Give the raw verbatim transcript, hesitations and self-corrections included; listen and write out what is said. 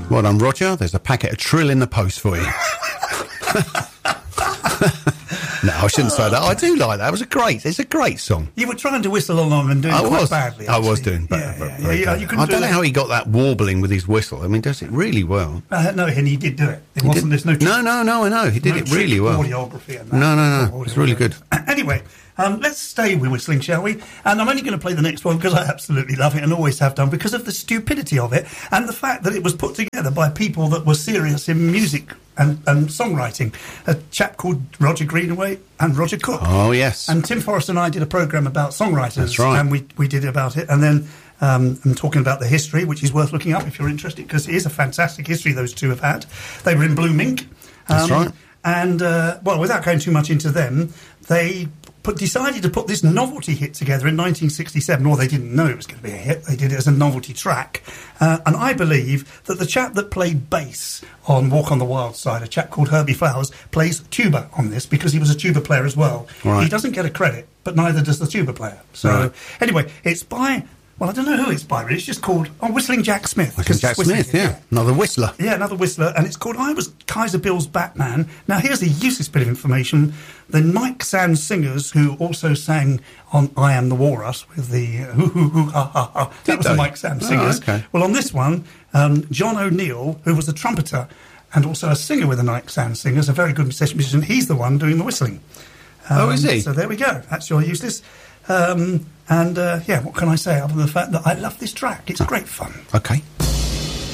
Well done, Roger. There's a packet of Trill in the post for you. No, I shouldn't say that. I do like that. It was a great, it's a great song. You were trying to whistle along and doing I quite was, badly. I Actually. was doing bad. Yeah, but yeah, very yeah, yeah, bad. you couldn't I do don't know that. how he got that warbling with his whistle. I mean, does it really well? Uh, no, and he did do it. It wasn't. There's no. No, no, no. I know he did no it really well. Audiography and that. No, no, no. It's really good. Anyway, um, let's stay with whistling, shall we? And I'm only going to play the next one because I absolutely love it and always have done because of the stupidity of it and the fact that it was put together by people that were serious in music and, and songwriting. A chap called Roger Greenaway and Roger Cook. Oh, yes. And Tim Forrest and I did a programme about songwriters. That's right. And we, we did about it. And then um, I'm talking about the history, which is worth looking up if you're interested, because it is a fantastic history those two have had. They were in Blue Mink. Um, That's right. And, uh, well, without going too much into them, they put, decided to put this novelty hit together in nineteen sixty-seven, or they didn't know it was going to be a hit. They did it as a novelty track. Uh, and I believe that the chap that played bass on Walk on the Wild Side, a chap called Herbie Flowers, plays tuba on this because he was a tuba player as well. Right. He doesn't get a credit, but neither does the tuba player. So, Right. anyway, it's by... Well, I don't know who it's by, really. It's just called oh, Whistling Jack Smith. Whistling Jack Smith, yeah. Another whistler. Yeah, another whistler. And it's called I Was Kaiser Bill's Batman. Now, here's a useless bit of information. The Mike Sands singers, who also sang on I Am the Walrus with the uh, hoo hoo hoo ha ha ha. That Did was they? the Mike Sands Oh, singers. okay. Well, on this one, um, John O'Neill, who was a trumpeter and also a singer with the Mike Sands singers, a very good session musician, he's the one doing the whistling. Um, Oh, is he? So there we go. That's your useless. Um, and, uh, yeah, what can I say other than the fact that I love this track? It's great fun. Okay.